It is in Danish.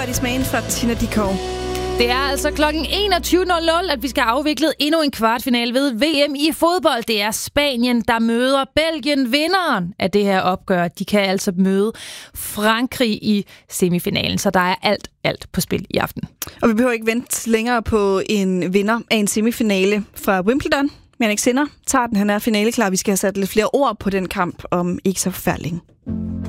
Anybody's Man fra Tina Dickow. Det er altså klokken 21.00, at vi skal afvikle endnu en kvartfinale ved VM i fodbold. Det er Spanien, der møder Belgien. Vinderen af det her opgør, de kan altså møde Frankrig i semifinalen. Så der er alt på spil i aften. Og vi behøver ikke vente længere på en vinder af en semifinale fra Wimbledon. Jannik Sinner tager den, han er finaleklar. Vi skal have sat lidt flere ord på den kamp om ikke så forfærdelig.